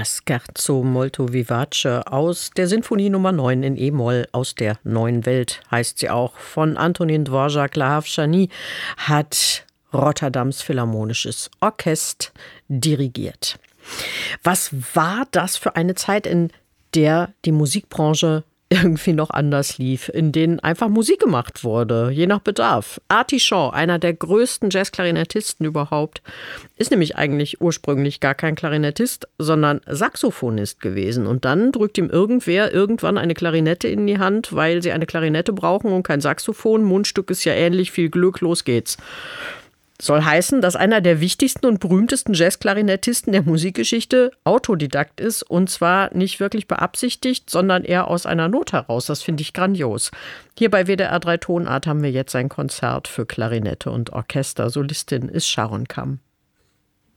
Scherzo molto vivace aus der Sinfonie Nummer 9 in E-Moll aus der Neuen Welt, heißt sie auch. Von Antonin Dvorak Lahavshani hat Rotterdams Philharmonisches Orchester dirigiert. Was war das für eine Zeit, in der die Musikbranche irgendwie noch anders lief, in denen einfach Musik gemacht wurde, je nach Bedarf. Artie Shaw, einer der größten Jazzklarinettisten überhaupt, ist nämlich eigentlich ursprünglich gar kein Klarinettist, sondern Saxophonist gewesen. Und dann drückt ihm irgendwer irgendwann eine Klarinette in die Hand, weil sie eine Klarinette brauchen und kein Saxophon. Mundstück ist ja ähnlich, viel Glück, los geht's. Soll heißen, dass einer der wichtigsten und berühmtesten Jazzklarinettisten der Musikgeschichte Autodidakt ist und zwar nicht wirklich beabsichtigt, sondern eher aus einer Not heraus. Das finde ich grandios. Hier bei WDR 3 Tonart haben wir jetzt ein Konzert für Klarinette und Orchester. Solistin ist Sharon Kam.